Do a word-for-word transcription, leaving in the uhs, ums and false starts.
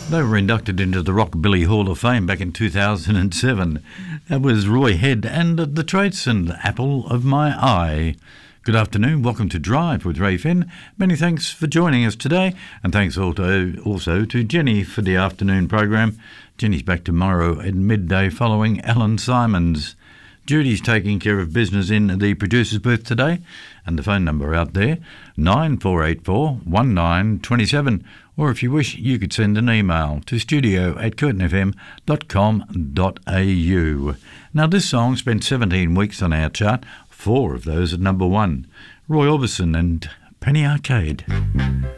They were inducted into the Rockabilly Hall of Fame back in two thousand seven. That was Roy Head and The Traits and Apple of My Eye. Good afternoon, welcome to Drive with Ray Finn. Many thanks for joining us today, and thanks also, also to Jenny for the afternoon program. Jenny's back tomorrow at midday following Alan Simons. Judy's taking care of business in the producer's booth today, and the phone number out there, nine four eight four, one nine two seven, or if you wish, you could send an email to studio at curtin f m dot com dot a u. Now, this song spent seventeen weeks on our chart, four of those at number one. Roy Orbison and Penny Arcade.